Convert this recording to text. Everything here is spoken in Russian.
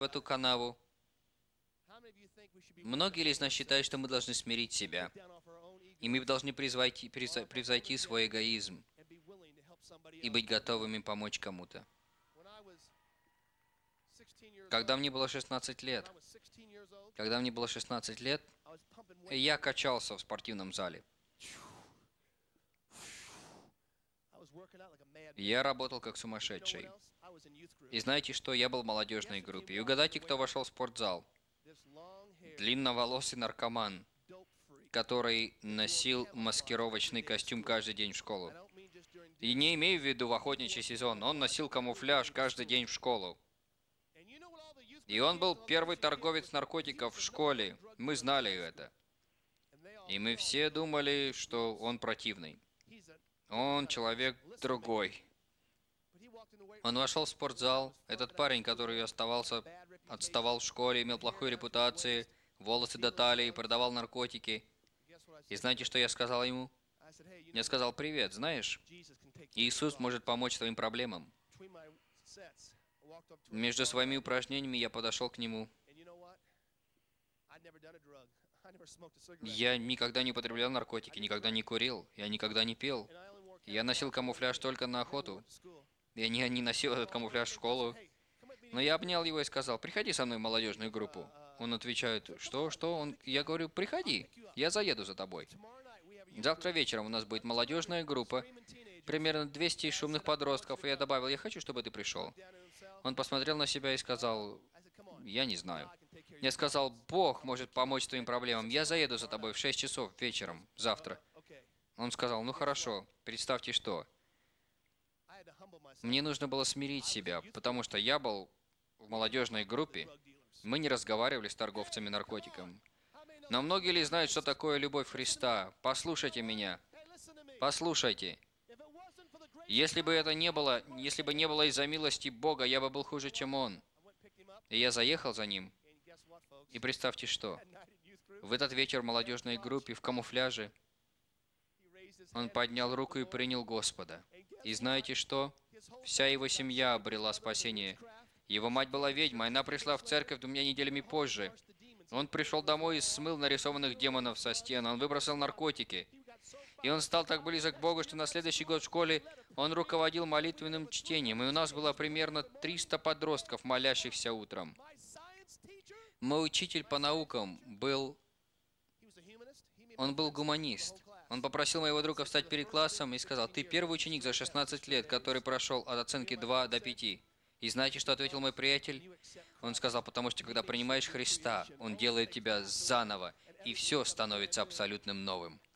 в эту канаву. Многие из нас считают, что мы должны смирить себя, и мы должны превзойти свой эгоизм и быть готовыми помочь кому-то. Когда мне было 16 лет, я качался в спортивном зале. Я работал как сумасшедший. И знаете что? Я был в молодежной группе. И угадайте, кто вошел в спортзал? Длинноволосый наркоман, который носил маскировочный костюм каждый день в школу. И не имею в виду в охотничий сезон. Он носил камуфляж каждый день в школу. И он был первый торговец наркотиков в школе. Мы знали это. И мы все думали, что он противный. Он человек другой. Он вошел в спортзал. Этот парень, который отставал в школе, имел плохую репутацию, волосы до талии, продавал наркотики. И знаете, что я сказал ему? Я сказал: «Привет, знаешь, Иисус может помочь твоим проблемам». Между своими упражнениями я подошел к нему. Я никогда не употреблял наркотики, никогда не курил, я никогда не пил. Я носил камуфляж только на охоту. Я не носил этот камуфляж в школу. Но я обнял его и сказал: «Приходи со мной в молодежную группу». Он отвечает: «Что? Что?» Я говорю: «Приходи, я заеду за тобой. Завтра вечером у нас будет молодежная группа, примерно 200 шумных подростков». И я добавил: «Я хочу, чтобы ты пришел». Он посмотрел на себя и сказал: «Я не знаю». Я сказал: «Бог может помочь твоим проблемам. Я заеду за тобой в 6 часов вечером завтра». Он сказал: «Ну хорошо, представьте что. Мне нужно было смирить себя, потому что я был в молодежной группе. Мы не разговаривали с торговцами наркотиками. Но многие ли знают, что такое любовь Христа? Послушайте меня. Послушайте. Если бы не было из-за милости Бога, я бы был хуже, чем Он. И я заехал за ним. И представьте что. В этот вечер в молодежной группе в камуфляже он поднял руку и принял Господа. И знаете что? Вся его семья обрела спасение. Его мать была ведьма, она пришла в церковь 2 неделями позже. Он пришел домой и смыл нарисованных демонов со стен, он выбросил наркотики. И он стал так близок к Богу, что на следующий год в школе он руководил молитвенным чтением, и у нас было примерно 300 подростков, молящихся утром. Мой учитель по наукам он был гуманист. Он попросил моего друга встать перед классом и сказал: «Ты первый ученик за 16 лет, который прошел от оценки 2 до 5». И знаете, что ответил мой приятель? Он сказал: «Потому что, когда принимаешь Христа, Он делает тебя заново, и все становится абсолютным новым».